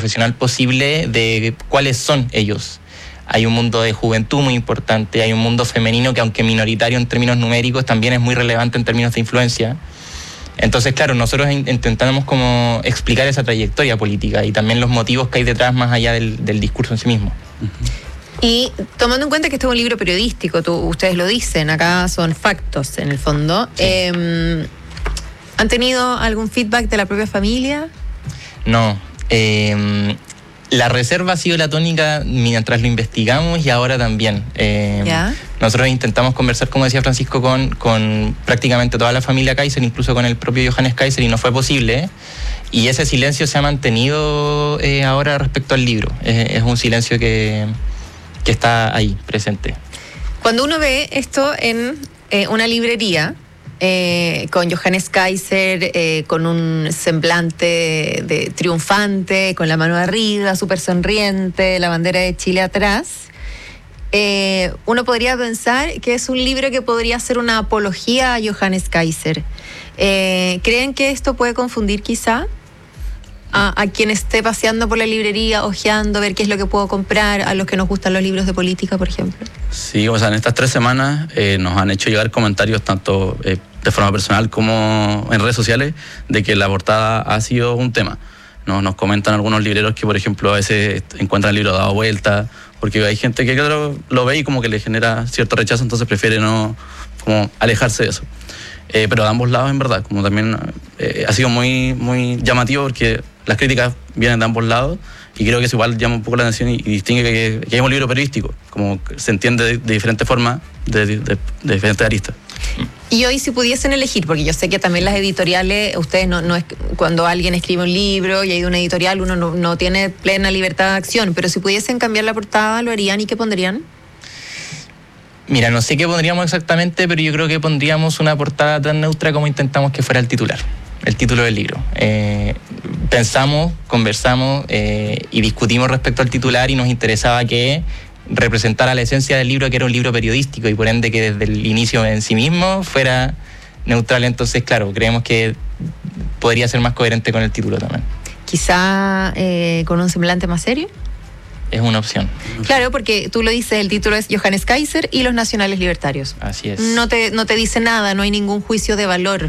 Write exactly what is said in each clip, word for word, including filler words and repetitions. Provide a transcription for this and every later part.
profesional posible de cuáles son ellos. Hay un mundo de juventud muy importante, hay un mundo femenino que, aunque minoritario en términos numéricos, también es muy relevante en términos de influencia. Entonces, claro, nosotros intentamos como explicar esa trayectoria política y también los motivos que hay detrás más allá del, del discurso en sí mismo. Uh-huh. Y tomando en cuenta que este es un libro periodístico, tú, ustedes lo dicen, acá son factos en el fondo, sí. eh, ¿han tenido algún feedback de la propia familia? No, eh, la reserva ha sido la tónica mientras lo investigamos y ahora también. Eh, ¿Ya? Nosotros intentamos conversar, como decía Francisco, con, con prácticamente toda la familia Kaiser, incluso con el propio Johannes Kaiser, y no fue posible. Y ese silencio se ha mantenido eh, ahora respecto al libro. Es, es un silencio que, que está ahí, presente. Cuando uno ve esto en eh, una librería, Eh, con Johannes Kaiser, eh, con un semblante de triunfante, con la mano arriba, súper sonriente, la bandera de Chile atrás, eh, uno podría pensar que es un libro que podría ser una apología a Johannes Kaiser. Eh, ¿Creen que esto puede confundir quizá a, a quien esté paseando por la librería, hojeando, ver qué es lo que puedo comprar, a los que nos gustan los libros de política, por ejemplo? Sí, o sea, en estas tres semanas eh, nos han hecho llegar comentarios tanto eh, de forma personal como en redes sociales de que la portada ha sido un tema. Nos, nos comentan algunos libreros que, por ejemplo, a veces encuentran el libro dado vuelta, porque hay gente que claro, lo ve y como que le genera cierto rechazo, entonces prefiere no como alejarse de eso. Eh, pero de ambos lados, en verdad, como también eh, ha sido muy, muy llamativo porque las críticas vienen de ambos lados y creo que eso igual llama un poco la atención y, y distingue que, que es un libro periodístico, como se entiende de, de diferentes formas, de, de, de, de diferentes aristas. Y hoy, si pudiesen elegir, porque yo sé que también las editoriales, ustedes no, no es cuando alguien escribe un libro y hay una editorial, uno no, no tiene plena libertad de acción, pero si pudiesen cambiar la portada, ¿lo harían y qué pondrían? Mira, no sé qué pondríamos exactamente, pero yo creo que pondríamos una portada tan neutra como intentamos que fuera el titular, el título del libro. Eh, pensamos, conversamos eh, y discutimos respecto al titular y nos interesaba que representara la esencia del libro, que era un libro periodístico y por ende que desde el inicio en sí mismo fuera neutral. Entonces, claro, creemos que podría ser más coherente con el título también. Quizá eh, con un semblante más serio. Es una opción. Claro, porque tú lo dices, el título es Johannes Kaiser y los nacionales libertarios. Así es. No te, no te dice nada, no hay ningún juicio de valor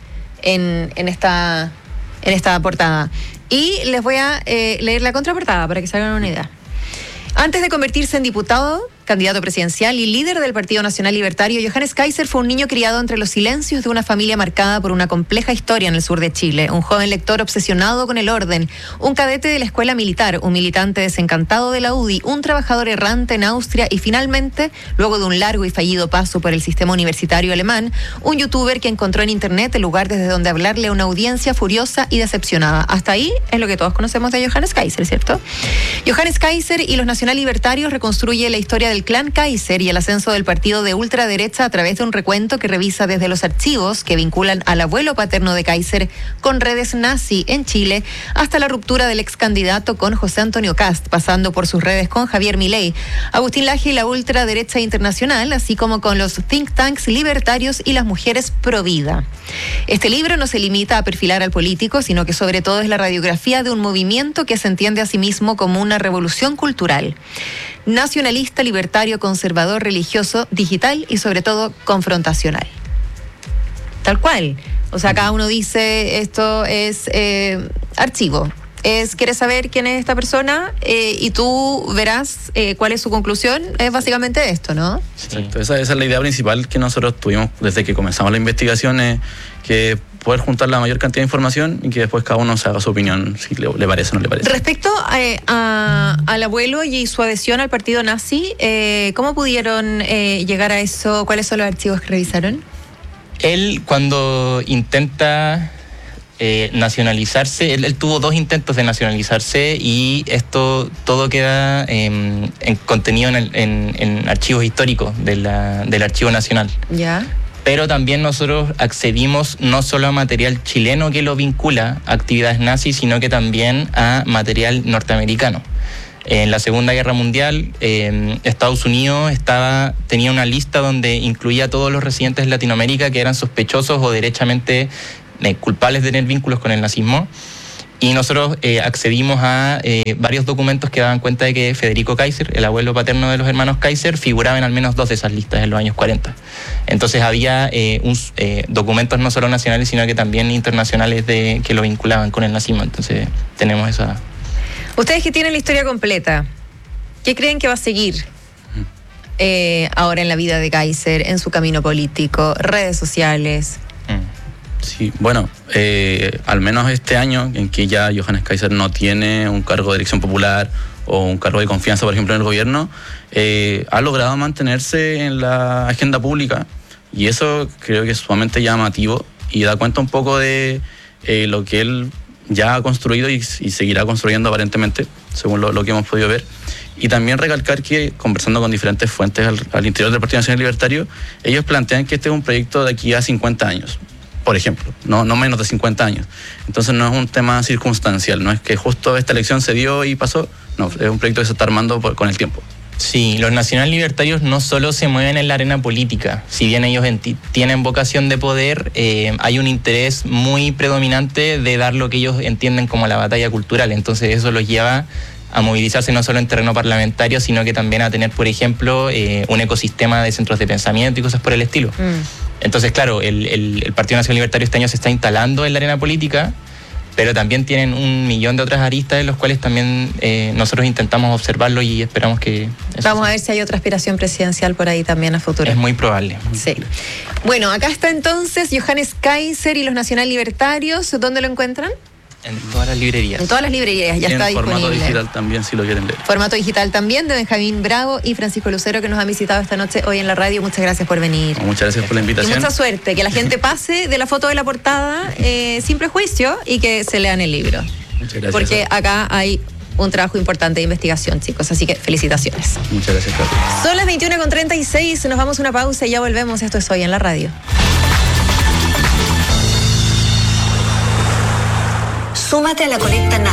en, en, esta, en esta portada. Y les voy a eh, leer la contraportada para que se hagan una idea. Antes de convertirse en diputado, candidato presidencial y líder del Partido Nacional Libertario, Johannes Kaiser fue un niño criado entre los silencios de una familia marcada por una compleja historia en el sur de Chile, un joven lector obsesionado con el orden, un cadete de la escuela militar, un militante desencantado de la U D I, un trabajador errante en Austria y finalmente, luego de un largo y fallido paso por el sistema universitario alemán, un youtuber que encontró en internet el lugar desde donde hablarle a una audiencia furiosa y decepcionada. Hasta ahí es lo que todos conocemos de Johannes Kaiser, ¿cierto? Johannes Kaiser y los nacional libertarios reconstruye la historia de el clan Kaiser y el ascenso del partido de ultraderecha a través de un recuento que revisa desde los archivos que vinculan al abuelo paterno de Kaiser con redes nazi en Chile hasta la ruptura del ex candidato con José Antonio Kast, pasando por sus redes con Javier Milei, Agustín Laje y la ultraderecha internacional, así como con los think tanks libertarios y las mujeres pro vida. Este libro no se limita a perfilar al político, sino que sobre todo es la radiografía de un movimiento que se entiende a sí mismo como una revolución cultural. Nacionalista, libertario, conservador, religioso, digital y sobre todo confrontacional. Tal cual. O sea, cada uno dice esto es eh, archivo. Es, ¿quieres saber quién es esta persona? Eh, y tú verás eh, cuál es su conclusión. Es básicamente esto, ¿no? Exacto. Esa, esa es la idea principal que nosotros tuvimos desde que comenzamos la investigación, eh, que poder juntar la mayor cantidad de información y que después cada uno se haga su opinión, si le, le parece o no le parece. Respecto a, a, al abuelo y su adhesión al partido nazi, eh, ¿cómo pudieron eh, llegar a eso? ¿Cuáles son los archivos que revisaron? Él, cuando intenta eh, nacionalizarse, él, él tuvo dos intentos de nacionalizarse y esto todo queda eh, en, contenido en, el, en, en archivos históricos de la, del Archivo Nacional. Ya. Pero también nosotros accedimos no solo a material chileno que lo vincula a actividades nazis, sino que también a material norteamericano. En la Segunda Guerra Mundial, eh, Estados Unidos estaba, tenía una lista donde incluía a todos los residentes de Latinoamérica que eran sospechosos o derechamente eh, culpables de tener vínculos con el nazismo. Y nosotros eh, accedimos a eh, varios documentos que daban cuenta de que Federico Kaiser, el abuelo paterno de los hermanos Kaiser, figuraba en al menos dos de esas listas en los años cuarenta. Entonces había eh, un, eh, documentos no solo nacionales, sino que también internacionales de, que lo vinculaban con el nazismo. Entonces tenemos esa... Ustedes que tienen la historia completa, ¿qué creen que va a seguir eh, ahora en la vida de Kaiser, en su camino político, redes sociales? Sí, bueno, eh, al menos este año en que ya Johannes Kaiser no tiene un cargo de elección popular o un cargo de confianza, por ejemplo, en el gobierno, eh, ha logrado mantenerse en la agenda pública y eso creo que es sumamente llamativo y da cuenta un poco de eh, lo que él ya ha construido y, y seguirá construyendo aparentemente, según lo, lo que hemos podido ver. Y también recalcar que, conversando con diferentes fuentes al, al interior del Partido Nacional Libertario, ellos plantean que este es un proyecto de aquí a cincuenta años. Por ejemplo, no, no menos de cincuenta años. Entonces no es un tema circunstancial, no es que justo esta elección se dio y pasó, no, es un proyecto que se está armando por, con el tiempo. Sí, los nacional libertarios no solo se mueven en la arena política, si bien ellos enti- tienen vocación de poder, eh, hay un interés muy predominante de dar lo que ellos entienden como la batalla cultural, entonces eso los lleva a movilizarse no solo en terreno parlamentario, sino que también a tener, por ejemplo, eh, un ecosistema de centros de pensamiento y cosas por el estilo. Mm. Entonces, claro, el, el, el Partido Nacional Libertario este año se está instalando en la arena política, pero también tienen un millón de otras aristas en los cuales también eh, nosotros intentamos observarlo y esperamos que... Vamos sea. a ver si hay otra aspiración presidencial por ahí también a futuro. Es muy probable. Muy sí. probable. Bueno, acá está entonces Johannes Kaiser y los nacional libertarios. ¿Dónde lo encuentran? En todas las librerías. En todas las librerías, ya y está en disponible. Formato digital también, si lo quieren leer. Formato digital también, de Benjamín Bravo y Francisco Lucero, que nos han visitado esta noche hoy en la radio. Muchas gracias por venir. No, muchas gracias por la invitación. Y mucha suerte, que la gente pase de la foto de la portada eh, sin prejuicio y que se lean el libro. Muchas gracias. Porque acá hay un trabajo importante de investigación, chicos, así que felicitaciones. Muchas gracias, Carlos. Son las veintiuna con treinta y seis, nos vamos a una pausa y ya volvemos. Esto es Hoy en la Radio. Súmate a la colecta nacional.